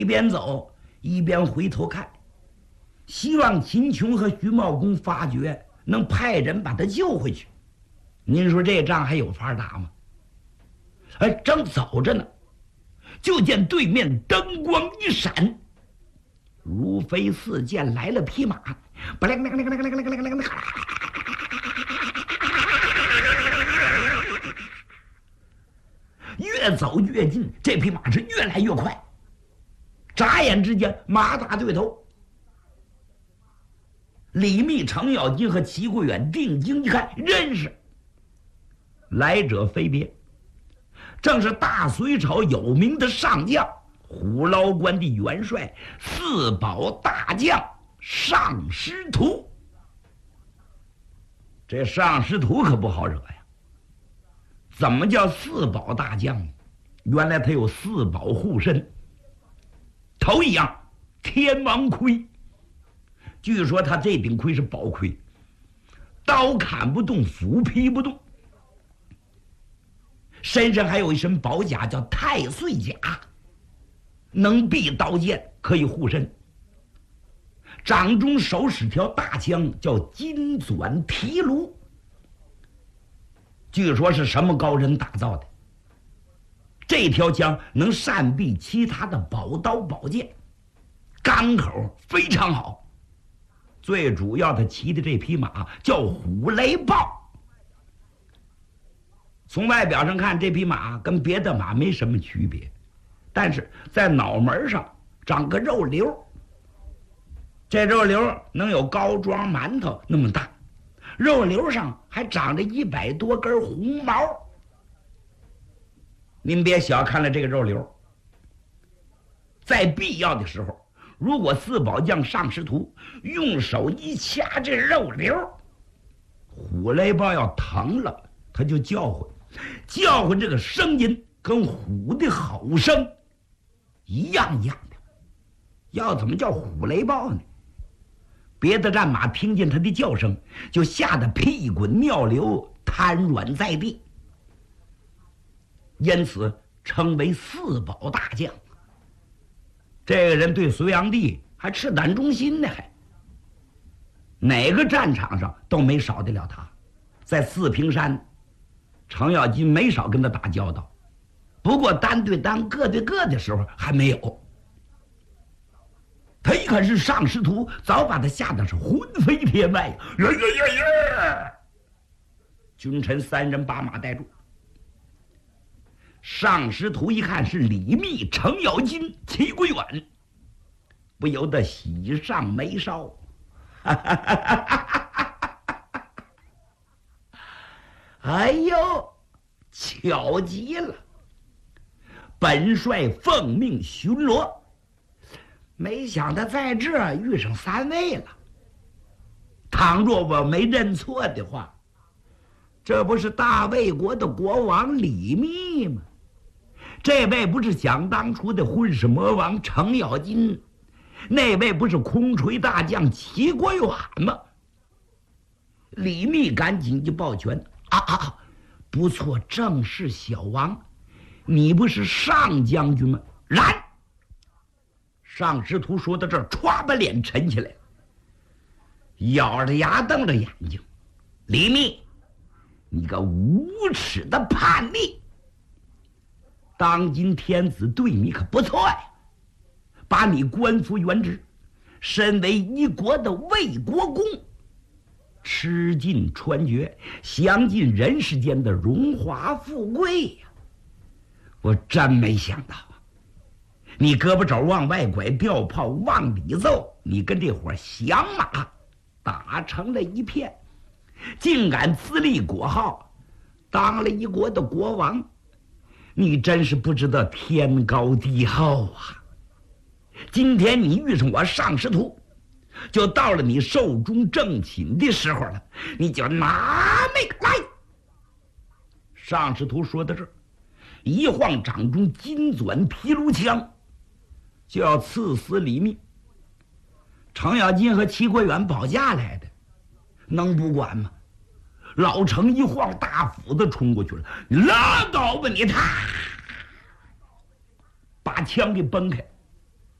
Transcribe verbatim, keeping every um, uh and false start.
一边走一边回头看，希望秦琼和徐茂公发觉，能派人把他救回去。您说这仗还有法打吗？哎，正走着呢，就见对面灯光一闪，如飞似箭来了匹马，不灵灵灵灵灵灵灵灵，越走越近，这匹马是越来越快。眨眼之间，马打对头。李密、程咬金和齐国远定睛一看，认识，来者非别，正是大隋朝有名的上将，虎牢关的元帅，四保大将尚师图。这尚师图可不好惹呀！怎么叫四保大将呢？原来他有四保护身。头一样，天王盔。据说他这顶盔是宝盔，刀砍不动，斧劈不动。身上还有一身宝甲，叫太岁甲，能避刀剑，可以护身。掌中手使条大枪，叫金钻提炉，据说是什么高人打造的。这条枪能善避其他的宝刀宝剑，钢口非常好。最主要他骑的这匹马叫虎雷豹。从外表上看，这匹马跟别的马没什么区别，但是在脑门上长个肉瘤，这肉瘤能有高庄馒头那么大，肉瘤上还长着一百多根红毛。您别小看了这个肉瘤，在必要的时候，如果四保将尚师图用手一掐这肉瘤，虎雷豹要疼了，他就叫唤，叫唤这个声音跟虎的吼声一样一样的。要怎么叫虎雷豹呢？别的战马听见他的叫声，就吓得屁滚尿流，瘫软在地，因此称为四保大将。这个人对隋炀帝还赤胆忠心呢，还哪个战场上都没少得了他。在四平山，程咬金没少跟他打交道，不过单对单、个对个的时候还没有。他一看是尚师图，早把他吓得是魂飞天外，呀呀呀呀！君臣三人把马带住。尚师图一看是李密、程咬金、齐归远，不由得喜上眉梢。哎呦，巧极了！本帅奉命巡逻，没想到在这儿遇上三位了。倘若我没认错的话，这不是大魏国的国王李密吗？这位不是想当初的混世魔王程咬金，那位不是空锤大将齐国远吗？李密赶紧就抱拳，啊啊，不错，正是小王，你不是尚将军吗？然尚师徒说到这儿，歘把脸沉起来，咬着牙瞪着眼睛，李密，你个无耻的叛逆！当今天子对你可不错呀，把你官复原职，身为一国的魏国公，吃尽穿绝，享尽人世间的荣华富贵呀！我真没想到啊，你胳膊肘往外拐，吊炮往里揍，你跟这伙响马打成了一片，竟敢自立国号，当了一国的国王。你真是不知道天高地厚啊！今天你遇上我尚师徒，就到了你寿终正寝的时候了，你就拿命来！尚师徒说到这儿，一晃掌中金钻提炉枪，就要刺死李密。程咬金和齐国远保驾来的，能不管吗？老程一晃，大斧子冲过去了，拉倒吧你！他把枪给崩开，